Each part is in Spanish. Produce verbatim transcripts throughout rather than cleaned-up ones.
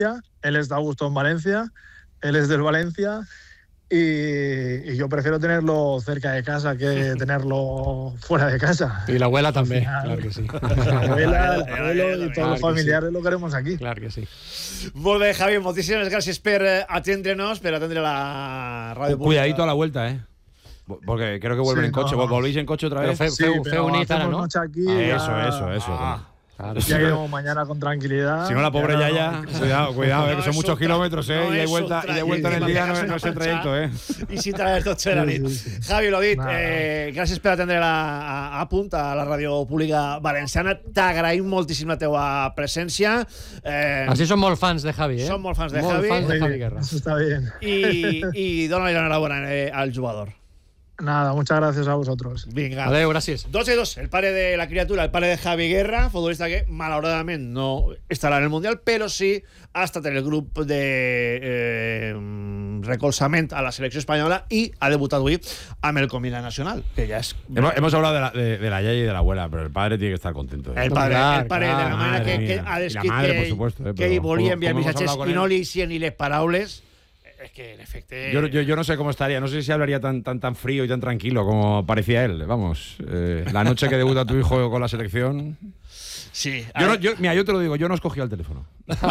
él está a gusto en Valencia, él es del Valencia y, y yo prefiero tenerlo cerca de casa que tenerlo fuera de casa. Y la abuela también, claro que sí. La abuela, el abuelo y todos los familiares sí. Lo queremos aquí. Claro que sí. Molt bé, Javi, moltíssimes gràcies per atendre'nos, per atendre la ràdio pública. Cuidadito a la vuelta, ¿eh? Porque creo que vuelven sí, en coche. No. ¿Volvéis en coche otra vez? Pero fe, sí, fe, pero fe bonita, ¿no? Aquí, ah, eso, eso, eso. Ah. Claro, ya iremos mañana con tranquilidad. Si no, la pobre Yaya, no, cuidado, cuidado, no, eh, que son muchos kilómetros, eh, no y de vuelta, y de vuelta en el día no, no es el trayecto, eh. I si traes dotze de la nit. Sí, sí. Javi, l'ho dit, eh, gràcies per atendre la, a, a punt a la ràdio pública valenciana. T'agraïm moltíssim la teua presència. Eh, Així són molt fans de Javi, eh? Són molt fans de molt Javi. Molt fans de Javi Guerra. Eso está bien. I, i dona-li l'enhorabona eh, al jugador. Nada, muchas gracias a vosotros. Vinga. Adeu, gràcies. Dos y dos, el padre de la criatura, el padre de Javi Guerra, futbolista que malauradament no estarà en el Mundial, però sí ha estat en el grup de eh, recolzament a la selecció espanyola i ha debutat avui amb el Combinat Nacional, que ja és... Hemos, hemos hablado de la, de, de la Yaya y de la abuela, pero el padre tiene que estar contento. ¿eh? El padre, clar, el padre clar, de la manera que, que ha descrit madre, que, supuesto, eh, que volia enviar missatges i no él? li hicien ni les paraules. Es que, en efecto... Yo, yo, yo no sé cómo estaría, no sé si hablaría tan, tan, tan frío y tan tranquilo como parecía él. Vamos, eh, la noche que debuta tu hijo con la selección... Sí. Yo no, yo, mira, yo te lo digo, yo no escogía el teléfono.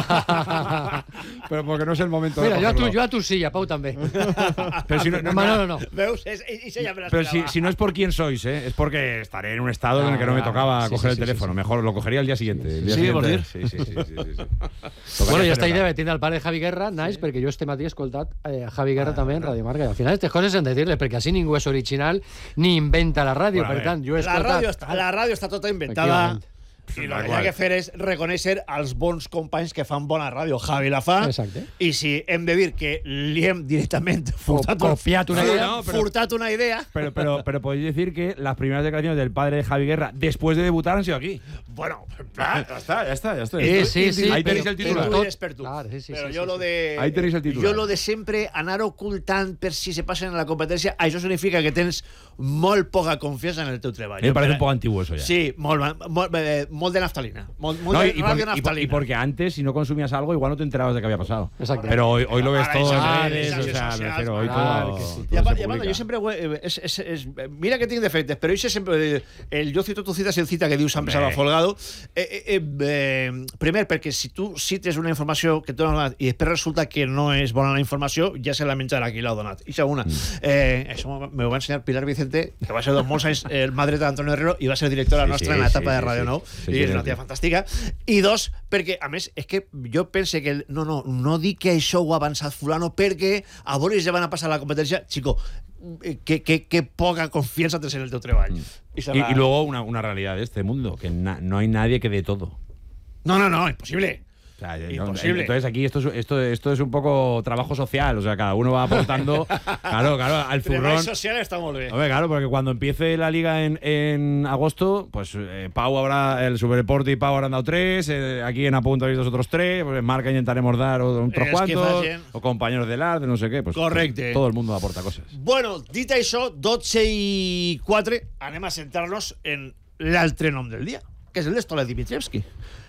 Pero porque no es el momento. Mira, de yo a, tu, yo a tu silla, Pau también. Pero si no, no, no, no, no. Veus? Es, es, es Pero si, si no es por quién sois, ¿eh? Es porque estaré en un estado no, en el que no me tocaba sí, coger sí, el teléfono. sí, sí. Mejor lo cogería el día siguiente. El día sí, siguiente. por dir. Sí, sí, sí, sí, sí, sí. Bueno, i esta idea tiene al pare de Javi Guerra, nice, sí. perquè jo este matí he escoltat eh, a Javi Guerra ah, també en Radio Marca. I al final aquestes coses hem de dir-les, perquè així ningú és original ni inventa la ràdio. Bueno, per tant, jo he escoltat... La ràdio està, la ràdio està tota inventada. I el que hi ha que fer és reconèixer els bons companys que fan bona ràdio. Javi la fa. Exacte. I si hem de dir que li hem directament furtat, copiat una idea, no, no, pero, furtat una idea. Pero, pero, pero podéis decir que las primeras declaraciones del padre de Javi Guerra después de debutar han sido aquí. Bueno, ya está, ya está, ya está. Sí, sí, sí. Ahí tenéis el titular. Tú eres per tu. Claro, sí, sí, pero sí, yo sí, lo de... Ahí tenéis el titular. Jo lo de sempre anar ocultant per si se passen a la competència, això significa que tens molt poca confiança en el teu treball. Me parece un poco antiguo eso ya. Sí, molt, molt, eh, molt de naftalina. Molt, molt no, de y, porque, naftalina. y porque antes, si no consumías algo, igual no te enterabas de qué había pasado. Exacto. Pero hoy, hoy lo ves Ara, todo ah, en redes, o sea, socials, pero hoy claro, todo, que sí. todo I, a, se i a banda, jo sempre... Eh, és, és, és, mira que tinc defectes, però jo sempre... El yo cito tu citas, el cita que diu Sant Pesava Folgado. Eh, eh, eh, primer, perquè si tu cites una informació que t'ho han donat i després resulta que no és bona la informació, ja se la menjarà qui l'ha donat. I segona, eh, això me ho va ensenyar Pilar Vicente, que va ser dos molts anys el madre d'Antonio Herrero i va ser directora sí, nostra sí, en l'etapa sí, de Ràdio sí, Nou. Sí, i és una tia fantàstica. I dos, perquè, a més, és que jo pense que... No, no, no dic que això ho ha avançat fulano perquè a Boris ja van a passar la competència. Chico, que, que, que poca confianza tienes en el teu treball. Mm. Y, y, y luego una, una realidad de este mundo, que na, no hay nadie que dé todo. No, no, no, imposible. O sea, imposible. Entonces aquí esto es, esto, esto es un poco trabajo social, o sea, cada uno va aportando, claro, claro, al zurrón. Treball social está muy bien. Hombre, claro, porque cuando empiece la liga en, en agosto, pues eh, Pau habrá, el Superdeporte y Pau habrán dado tres, eh, aquí en Apunto habéis dos otros tres, pues en Marca intentaremos dar otros cuantos, o compañeros del arte, no sé qué, pues correcte. Todo el mundo aporta cosas. Bueno, dit això, dotze i quatre, anem a centrar-nos en l'altre nom del dia, que és el de Stola Dimitrievski.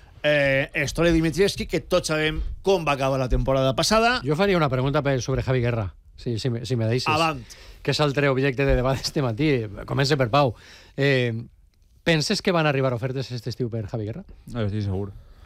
Eh, Stola Dimitrievski, que tots sabem com va acabar la temporada passada. Jo faria una pregunta sobre Javi Guerra, si, si, me, si me deixes. Avant. Que és altre objecte de debat este matí. Comença per Pau. Eh, penses que van arribar ofertes aquest estiu per Javi Guerra? No, estic segur.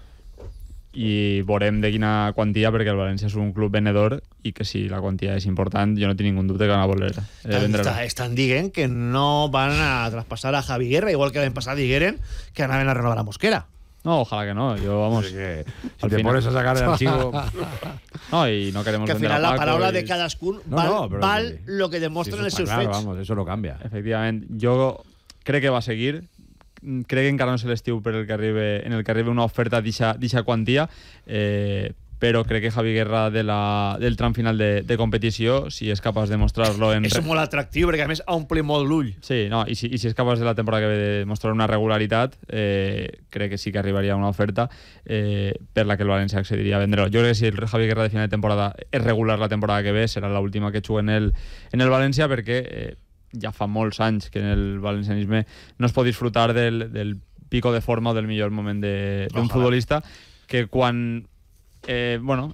I veurem de quina quantia, perquè el València és un club venedor i que si la quantia és important, jo no tinc ningú dubte que van a voler eh, vendre-lo. Estan dient que no van a traspassar a Javi Guerra, igual que l'any passat digueren que anaven a renovar a Mosquera. No, ojalá que no. Yo, vamos... Que, si te final... pones a sacar el archivo... No, y no queremos que vender al final a Paco la palabra y... de cadascun no, val, no, val que, lo que demuestren si els seus claro, fets. Vamos, eso lo cambia. Efectivament. Jo crec que va a seguir. Crec que encara no és l'estiu per el que arribi, en el que arribi una oferta d'aquesta quantia, eh, però crec que Javi Guerra de la, del tram final de, de competició, si és capaç de mostrar-lo en... És molt atractiu, perquè a més omple molt l'ull. Sí, no, i si, i si és capaç de la temporada que ve de mostrar una regularitat, eh, crec que sí que arribaria una oferta eh, per la que el València accediria a vendre-lo. Jo crec que si el Javi Guerra de final de temporada és regular la temporada que ve, serà l'última que juga en el, en el València, perquè eh, ja fa molts anys que en el valencianisme no es pot disfrutar del, del pico de forma o del millor moment d'un futbolista, que quan eh, bueno,